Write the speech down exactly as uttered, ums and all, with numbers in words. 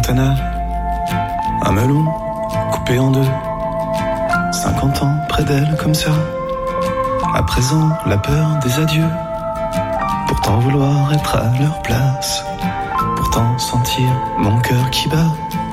Montana, un melon coupé en deux. Cinquante ans près d'elle comme ça. À présent, la peur des adieux. Pourtant vouloir être à leur place. Pourtant sentir mon cœur qui bat.